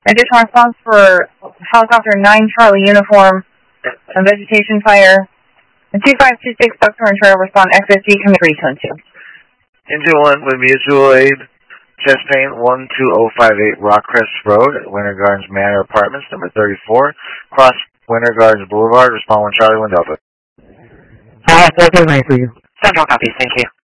Additional response for helicopter 9 Charlie uniform, a vegetation fire. And 2526 Buckthorn Trail respond XSD commit 322. Engine 1 with mutual aid, chest pain 12058 Rockcrest Road, Winter Gardens Manor Apartments, number 34, cross Winter Gardens Boulevard, respond 1 Charlie 1 Delta. That's okay, for you. Central copies, thank you.